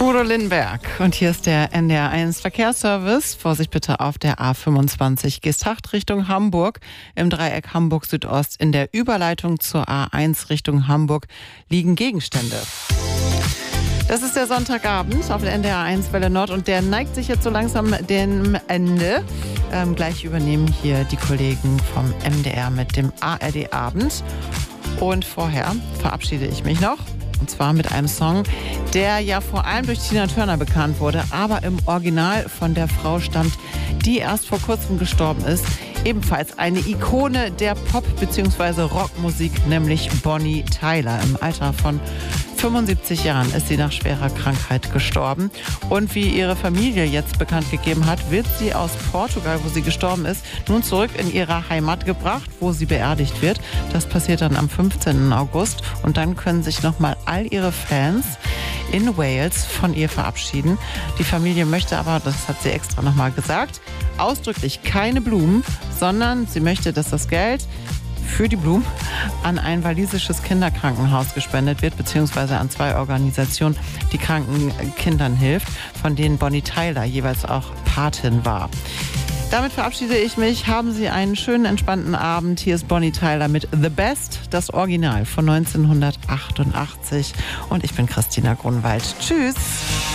Udo Lindenberg. Und hier ist der NDR1 Verkehrsservice. Vorsicht bitte auf der A25 Geesthacht Richtung Hamburg. Im Dreieck Hamburg Südost in der Überleitung zur A1 Richtung Hamburg liegen Gegenstände. Das ist der Sonntagabend auf der NDR1 Welle Nord und der neigt sich jetzt so langsam dem Ende. Gleich übernehmen hier die Kollegen vom MDR mit dem ARD Abend. Und vorher verabschiede ich mich noch. Und zwar mit einem Song, der ja vor allem durch Tina Turner bekannt wurde, aber im Original von der Frau stammt, die erst vor kurzem gestorben ist. Ebenfalls eine Ikone der Pop- bzw. Rockmusik, nämlich Bonnie Tyler. Im Alter von 75 Jahren ist sie nach schwerer Krankheit gestorben. Und wie ihre Familie jetzt bekannt gegeben hat, wird sie aus Portugal, wo sie gestorben ist, nun zurück in ihre Heimat gebracht, wo sie beerdigt wird. Das passiert dann am 15. August. Und dann können sich nochmal all ihre Fans in Wales von ihr verabschieden. Die Familie möchte aber, das hat sie extra nochmal gesagt, ausdrücklich keine Blumen, sondern sie möchte, dass das Geld für die Blumen an ein walisisches Kinderkrankenhaus gespendet wird, beziehungsweise an 2 Organisationen, die kranken Kindern hilft, von denen Bonnie Tyler jeweils auch Patin war. Damit verabschiede ich mich. Haben Sie einen schönen, entspannten Abend. Hier ist Bonnie Tyler mit The Best, das Original von 1988. Und ich bin Christina Grunwald. Tschüss.